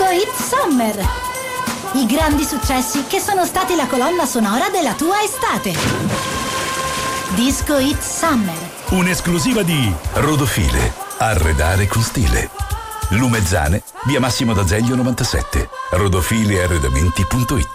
Hit Summer. I grandi successi che sono stati la colonna sonora della tua estate. Disco Hit Summer. Un'esclusiva di Rodofile. Arredare con stile. Lumezzane, via Massimo d'Azeglio 97. Rodofilearredamenti.it.